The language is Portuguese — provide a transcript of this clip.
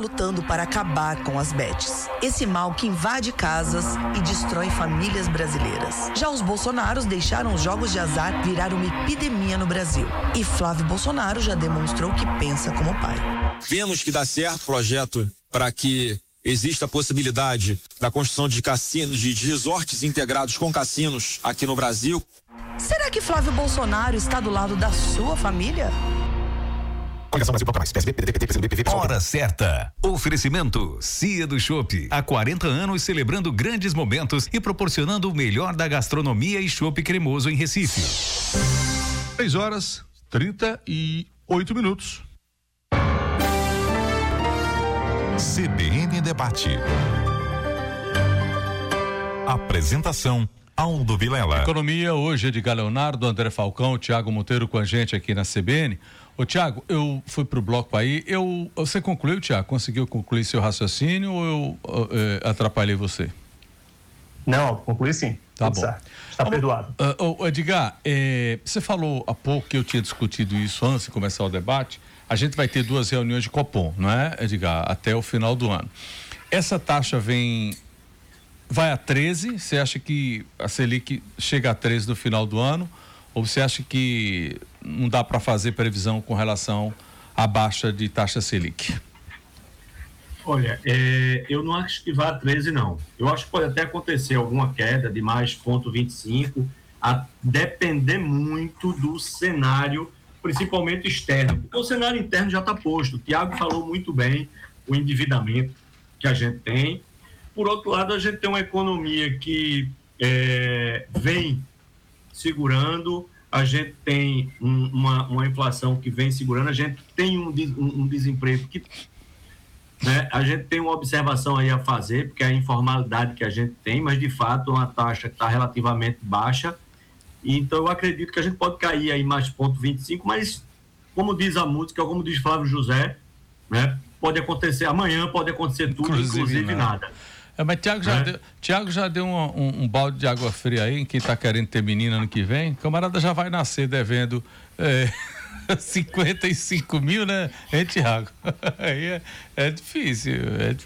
lutando para acabar com as bets. Esse mal que invade casas e destrói famílias brasileiras. Já os bolsonaros deixaram os jogos de azar virar uma epidemia no Brasil. E Flávio Bolsonaro já demonstrou que pensa como pai. Vemos que dá certo o projeto para que existe a possibilidade da construção de cassinos, de resorts integrados com cassinos aqui no Brasil. Será que Flávio Bolsonaro está do lado da sua família? Hora certa. Oferecimento Cia do Chopp. Há 40 anos celebrando grandes momentos e proporcionando o melhor da gastronomia e chopp cremoso em Recife. 6h38. CBN Debate. Apresentação Aldo Vilela. Economia hoje, Edgar Leonardo, André Falcão, Tiago Monteiro com a gente aqui na CBN. Ô Tiago, eu fui pro bloco aí, você concluiu, Tiago? Conseguiu concluir seu raciocínio ou eu atrapalhei você? Não, concluí sim. Tá tudo bom. certo. Está perdoado. Edgar, você falou há pouco que eu tinha discutido isso antes de começar o debate. A gente vai ter 2 reuniões de Copom, não é, Edgar? Até o final do ano. Essa taxa vai a 13, você acha que a Selic chega a 13 no final do ano? Ou você acha que não dá para fazer previsão com relação à baixa de taxa Selic? Olha, eu não acho que vá a 13, não. Eu acho que pode até acontecer alguma queda de mais 0,25, a depender muito do cenário, principalmente externo. Porque o cenário interno já está posto. O Tiago falou muito bem o endividamento que a gente tem. Por outro lado, a gente tem uma economia que vem segurando, a gente tem uma inflação que vem segurando, a gente tem um desemprego que, né, a gente tem uma observação aí a fazer, porque é a informalidade que a gente tem, mas de fato é uma taxa que está relativamente baixa, e então eu acredito que a gente pode cair aí mais 0,25, mas como diz a música, como diz Flávio José, né, pode acontecer amanhã, pode acontecer tudo, inclusive nada. Mas Tiago já deu um balde de água fria aí em quem tá querendo ter menina ano que vem. O camarada já vai nascer devendo 55 mil, né? Tiago? Aí é difícil.